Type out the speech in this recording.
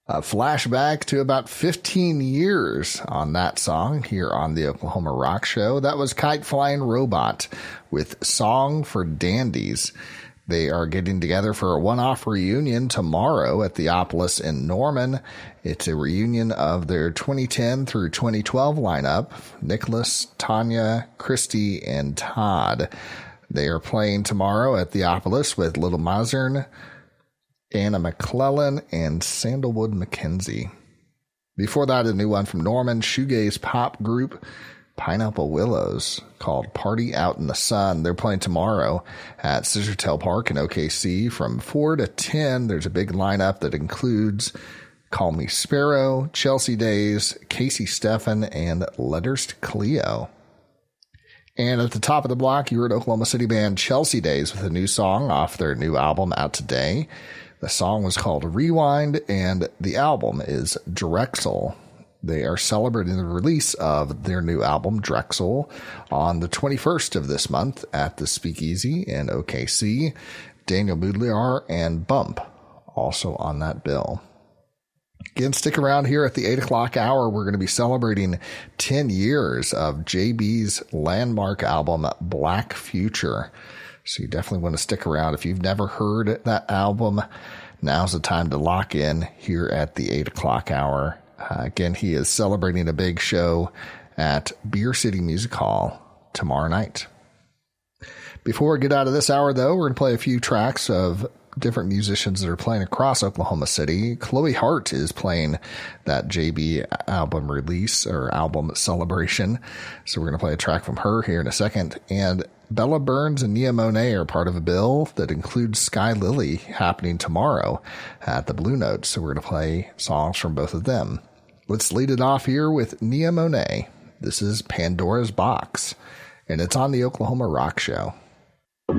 A flashback to about 15 years on that song here on the Oklahoma Rock Show. That was Kite Flying Robot with Song for Dandies. They are getting together for a one-off reunion tomorrow at Theopolis in Norman. It's a reunion of their 2010 through 2012 lineup, Nicholas, Tanya, Christy, and Todd. They are playing tomorrow at Theopolis with Little Mazern, Anna McClellan, and Sandalwood McKenzie. Before that, a new one from Norman, shoegaze pop group Pineapple Willows, called Party Out in the Sun. They're playing tomorrow at Scissortail Park in OKC from 4 to 10. There's a big lineup that includes Call Me Sparrow, Chelsea Days, Casey Steffen, and Letters to Cleo. And at the top of the block, you heard Oklahoma City band Chelsea Days with a new song off their new album out today. The song was called Rewind, and the album is Drexel. They are celebrating the release of their new album, Drexel, on the 21st of this month at the Speakeasy in OKC. Daniel Boudliar and Bump also on that bill. Again, stick around here at the 8 o'clock hour. We're going to be celebrating 10 years of JB's landmark album, Black Future. So you definitely want to stick around. If you've never heard that album, now's the time to lock in here at the 8 o'clock hour. Again, he is celebrating a big show at Beer City Music Hall tomorrow night. Before we get out of this hour, though, we're going to play a few tracks of different musicians that are playing across Oklahoma City. Chloe Hart is playing that JB album release or album celebration. So we're going to play a track from her here in a second. And Bella Burns and Nia Monet are part of a bill that includes Sky Lily happening tomorrow at the Blue Note. So we're going to play songs from both of them. Let's lead it off here with Nia Monet. This is Pandora's Box, and it's on the Oklahoma Rock Show.